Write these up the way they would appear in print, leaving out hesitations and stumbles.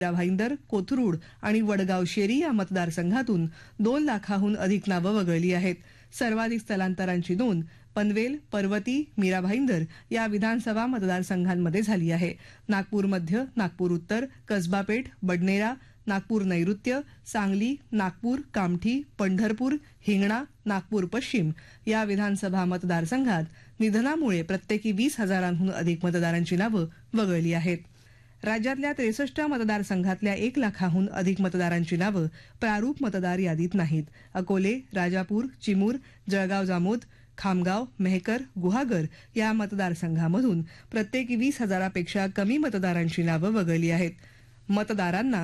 भाईंदर, कोथरूड आणि वडगाव शेरी या मतदारसंघातून 2 लाखाहून अधिक नावं वगळली आहेत. सर्वाधिक स्थलांतरांची नोंद पनवेल, पर्वती, मीरा भाईंदर या विधानसभा मतदारसंघांमध्ये झाली आहे. नागपूर मध्य, नागपूर उत्तर, कसबा पेठ, बडनेरा, नागपूर नैऋत्य, सांगली, नागपूर, कामठी, पंढरपूर, हिंगणा, नागपूर पश्चिम या विधानसभा मतदारसंघात निधनामुळे प्रत्येकी 20,000हून अधिक मतदारांची नावं वगळली आहेत. राज्यातल्या 63 मतदारसंघातल्या 1 लाखाहून अधिक मतदारांची नावं प्रारूप मतदार यादीत नाहीत. अकोले, राजापूर, चिमूर, जळगाव जामोद, खामगाव, मेहकर, गुहागर या मतदारसंघामधून प्रत्येकी 20,000पेक्षा कमी मतदारांची नावं वगळली आहेत. मतदारांना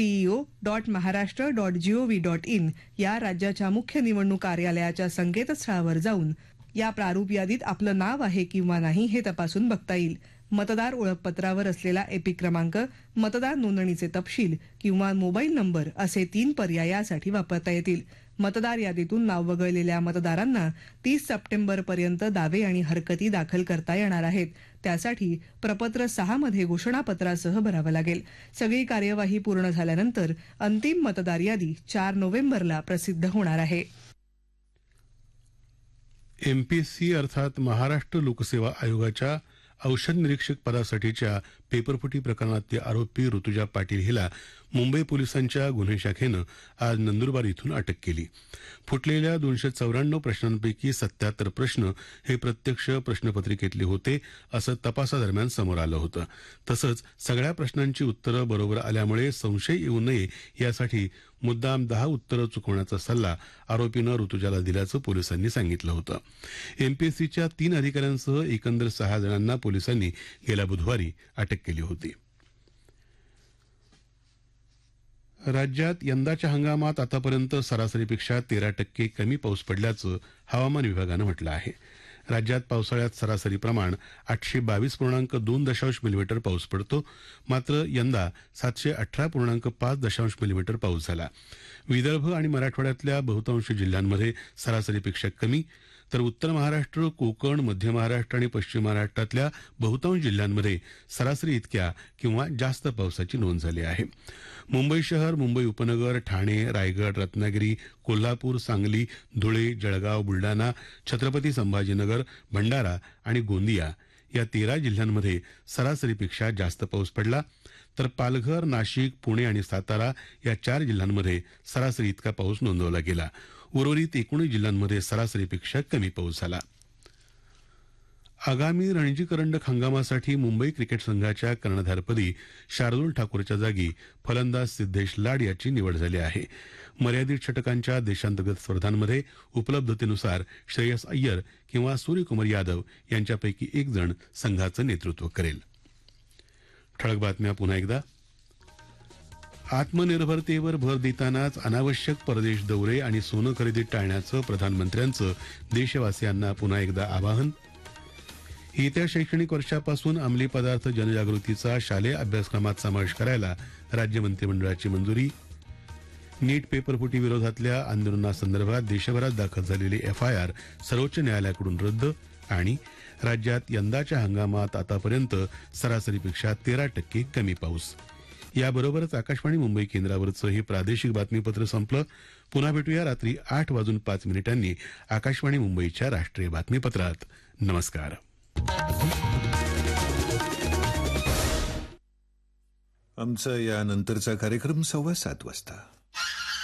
ceo.maharashtra.gov.in या राज्याच्या मुख्य निवडणूक कार्यालयाच्या संकेतस्थळावर जाऊन या प्रारूप यादीत आपलं नाव आहे किंवा नाही हे तपासून बघता येईल. मतदार ओळखपत्रावर असलेला एपिक क्रमांक, मतदार नोंदणीचे तपशील किंवा मोबाईल नंबर असे 3 पर्याय यासाठी वापरता येतील. मतदार यादीतून नाव वगळलेल्या मतदारांना 30 सप्टेंबरपर्यंत दावे आणि हरकती दाखल करता येणार आहेत. त्यासाठी प्रपत्र 6 मध्ये घोषणापत्रासह भरावं लागेल. सगळी कार्यवाही पूर्ण झाल्यानंतर अंतिम मतदार यादी 4 नोव्हेंबरला प्रसिद्ध होणार आहे. एमपीएससी अर्थात महाराष्ट्र लोकसेवा आयोगाच्या औषध निरीक्षक पदासाठीच्या पेपरफुटी प्रकरणातले आरोपी ऋतुजा पाटील हिला मुंबई पोलिसांच्या गुन्हे शाखेनं आज नंदुरबार इथून अटक केली. फुटलेल्या 294 प्रश्नांपैकी 77 प्रश्न हे प्रत्यक्ष प्रश्नपत्रिकेतले होते असं तपासादरम्यान समोर आलं होतं. तसंच सगळ्या प्रश्नांची उत्तरं बरोबर आल्यामुळे संशय येऊ नये यासाठी मुद्दाम 10 उत्तरं चुकवण्याचा सल्ला आरोपीनं ऋतुजाला दिल्याचं पोलिसांनी सांगितलं होतं. एमपीएससीच्या 3 अधिकाऱ्यांसह एकंदर 6 जणांना पोलिसांनी गेल्या बुधवारी अटक केली होती. राज्यात यंदाच्या हंगामात आतापर्यंत सरासरीपेक्षा 13% कमी पाऊस पडल्याचं हवामान विभागानं म्हटलं आहे. राज्यात पावसाळ्यात सरासरी प्रमाण 822.2 मिलीमीटर पाऊस पडतो. मात्र यंदा 718.5 मिलीमीटर पाऊस झाला. विदर्भ आणि मराठवाड्यातल्या बहुतांश जिल्ह्यांमध्ये सरासरीपेक्षा कमी, तर उत्तर महाराष्ट्र, कोकण, मध्य महाराष्ट्र आणि पश्चिम महाराष्ट्रातल्या बहुतांश जिल्ह्यांमध्ये सरासरी इतक्या किंवा जास्त पावसाची नोंद झाली आहे. मुंबई शहर, मुंबई उपनगर, ठाणे, रायगड, रत्नागिरी, कोल्हापूर, सांगली, धुळे, जळगाव, बुलडाणा, छत्रपती संभाजीनगर, भंडारा आणि गोंदिया या 13 जिल्ह्यांमध्ये सरासरीपेक्षा जास्त पाऊस पडला. तर पालघर, नाशिक, पुणे आणि सातारा या 4 जिल्ह्यांमध्ये सरासरी इतका पाऊस नोंदवला गेला. उर्वरित 19 जिल्ह्यांमध्ये सरासरीपेक्षा कमी पाऊस झाला. आगामी रणजी करंडक हंगामासाठी मुंबई क्रिकेट संघाच्या कर्णधारपदी शार्दूल ठाकूरच्या जागी फलंदाज सिद्धेश लाड याची निवड झाली आहे. मर्यादित षटकांच्या देशांतर्गत स्पर्धांमध्ये उपलब्धतेनुसार श्रेयस अय्यर किंवा सूर्यकुमार यादव यांच्यापैकी एक जण संघाचं नेतृत्व करेल. ठळक बातम्या पुन्हा एकदा. आत्मनिर्भरतेवर भर देतानाच अनावश्यक परदेश दौरे आणि सोनं खरेदी टाळण्याचं प्रधानमंत्र्यांचं देशवासियांना पुन्हा एकदा आवाहन. येत्या शैक्षणिक वर्षापासून अंमली पदार्थ जनजागृतीचा शालेय अभ्यासक्रमात समावेश करायला राज्य मंत्रिमंडळाची मंजुरी. नीट पेपरफुटी विरोधातल्या आंदोलनासंदर्भात देशभरात दाखल झालेली एफआयआर सर्वोच्च न्यायालयाकडून रद्द. आणि राज्यात यंदाच्या हंगामात आतापर्यंत सरासरीपेक्षा 13% कमी पाऊस. याबरोबरच आकाशवाणी मुंबई केंद्रावरचं हे प्रादेशिक बातमीपत्र संपलं. पुन्हा भेटूया रात्री 8:05 आकाशवाणी मुंबईच्या राष्ट्रीय बातमीपत्रात. नमस्कार. आमचा यानंतरचा कार्यक्रम 7:15 वाजता.